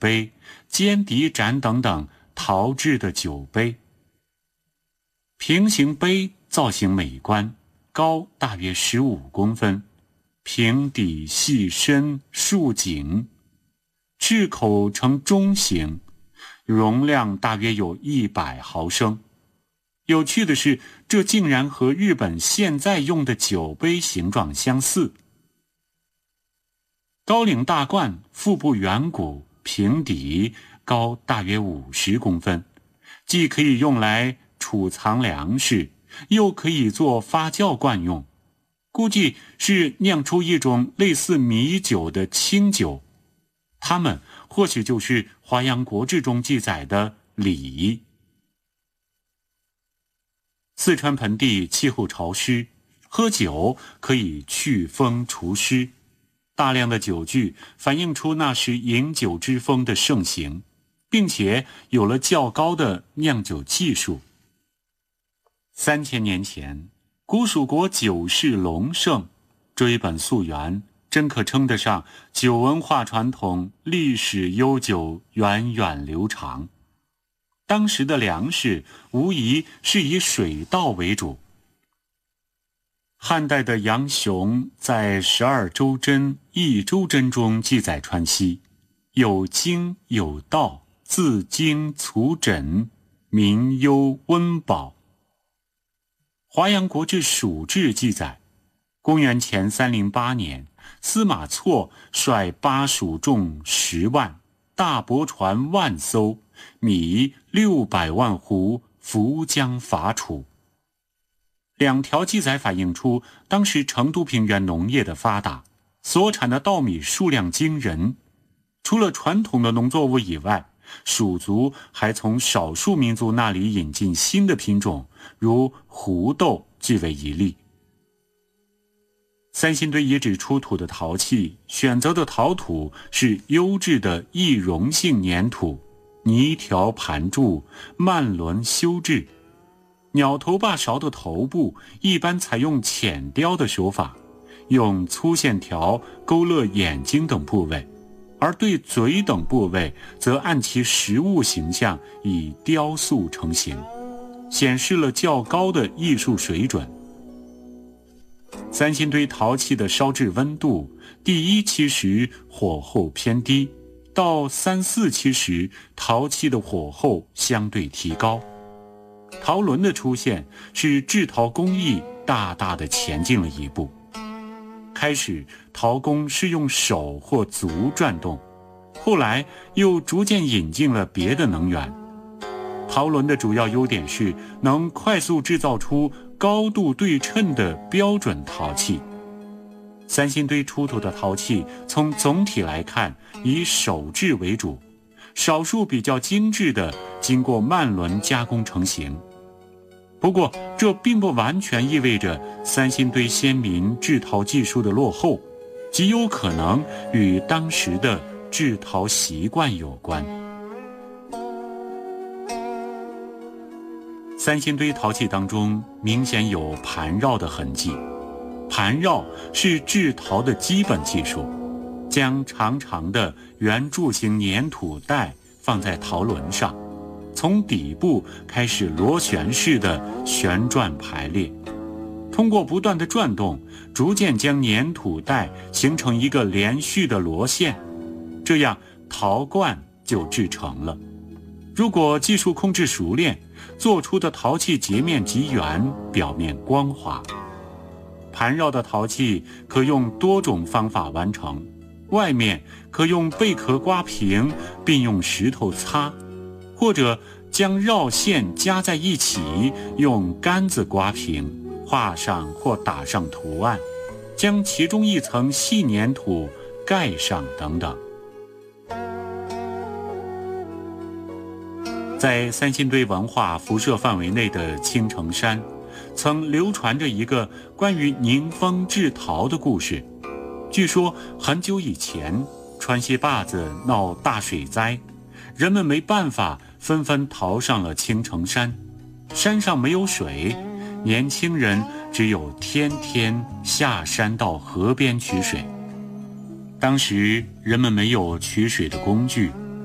杯、尖底盏等等陶制的酒杯。平形杯造型美观，高大约15公分，平底细身竖颈，赤口呈中形，容量大约有100毫升。有趣的是，这竟然和日本现在用的酒杯形状相似。高岭大罐腹部圆鼓，平底，高大约50公分，既可以用来储藏粮食，又可以做发酵罐用，估计是酿出一种类似米酒的清酒。它们或许就是《华阳国志》中记载的李。四川盆地气候潮湿，喝酒可以祛风除湿，大量的酒具反映出那时饮酒之风的盛行，并且有了较高的酿酒技术。3000年前，古蜀国酒市隆盛，追本溯源，真可称得上酒文化传统历史悠久，源远流长。当时的粮食无疑是以水稻为主。汉代的杨雄在12周真一周真中记载川西，有经有道，自经促诊，民忧温饱。华阳国志蜀志记载，公元前308年，司马错率巴蜀众10万，大驳船1万艘，米600万斛，浮江伐楚。两条记载反映出当时成都平原农业的发达，所产的稻米数量惊人。除了传统的农作物以外，蜀族还从少数民族那里引进新的品种，如胡豆即为一例。三星堆遗址出土的陶器选择的陶土是优质的易溶性粘土，泥条盘柱，慢轮修制。鸟头把勺的头部一般采用浅雕的手法，用粗线条勾勒眼睛等部位，而对嘴等部位则按其实物形象以雕塑成型，显示了较高的艺术水准。三星堆陶器的烧制温度，第1期时火候偏低，到3、4期时陶器的火候相对提高。陶轮的出现使制陶工艺大大的前进了一步。开始陶工是用手或足转动，后来又逐渐引进了别的能源。陶轮的主要优点是能快速制造出高度对称的标准陶器。三星堆出土的陶器从总体来看以手制为主，少数比较精致的经过慢轮加工成型。不过这并不完全意味着三星堆先民制陶技术的落后，极有可能与当时的制陶习惯有关。三星堆陶器当中明显有盘绕的痕迹，盘绕是制陶的基本技术，将长长的圆柱形粘土带放在陶轮上，从底部开始螺旋式的旋转排列，通过不断的转动，逐渐将粘土带形成一个连续的螺线，这样陶罐就制成了。如果技术控制熟练，做出的陶器截面极圆，表面光滑。盘绕的陶器可用多种方法完成，外面可用贝壳刮平，并用石头擦，或者将绕线加在一起，用杆子刮平，画上或打上图案，将其中一层细粘土盖上等等。在三星堆文化辐射范围内的青城山，曾流传着一个关于宁风制陶的故事。据说很久以前，川西坝子闹大水灾，人们没办法，纷纷逃上了青城山。山上没有水，年轻人只有天天下山到河边取水。当时人们没有取水的工具，